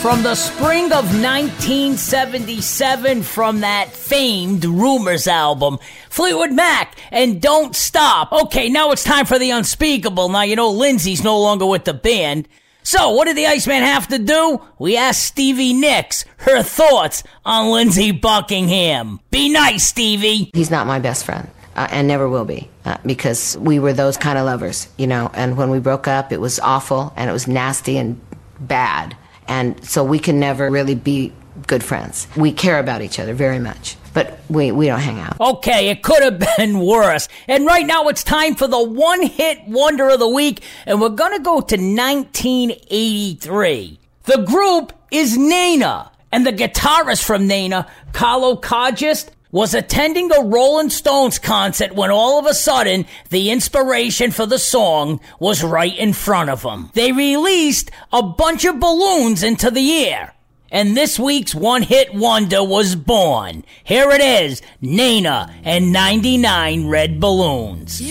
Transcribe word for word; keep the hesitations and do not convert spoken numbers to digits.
From the spring of nineteen seventy-seven, from that famed Rumors album, Fleetwood Mac and Don't Stop. Okay, now it's time for the unspeakable. Now, you know Lindsay's no longer with the band. So, what did the Iceman have to do? We asked Stevie Nicks her thoughts on Lindsey Buckingham. Be nice, Stevie. He's not my best friend. Uh, and never will be, uh, because we were those kind of lovers, you know, and when we broke up, it was awful, and it was nasty and bad, and so we can never really be good friends. We care about each other very much, but we, we don't hang out. Okay, it could have been worse, and right now it's time for the one-hit wonder of the week, and we're gonna go to nineteen eighty-three. The group is Nena, and the guitarist from Nena, Carlo Kagist, was attending a Rolling Stones concert when all of a sudden the inspiration for the song was right in front of him. They released a bunch of balloons into the air, and this week's one-hit wonder was born. Here it is, Nena and ninety-nine Red Balloons.